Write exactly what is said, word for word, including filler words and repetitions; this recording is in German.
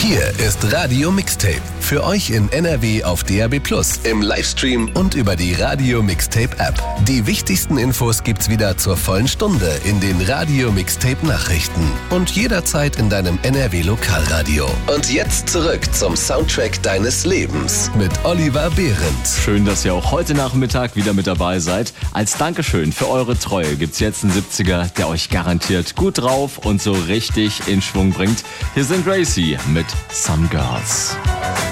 Hier ist Radio Mixtape. Für euch in N R W auf D A B plus, im Livestream und über die Radio Mixtape App. Die wichtigsten Infos gibt's wieder zur vollen Stunde in den Radio Mixtape Nachrichten und jederzeit in deinem N R W Lokalradio. Und jetzt zurück zum Soundtrack deines Lebens mit Oliver Behrendt. Schön, dass ihr auch heute Nachmittag wieder mit dabei seid. Als Dankeschön für eure Treue gibt's jetzt einen siebziger, der euch garantiert gut drauf und so richtig in Schwung bringt. Hier sind Gracie mit Some Girls.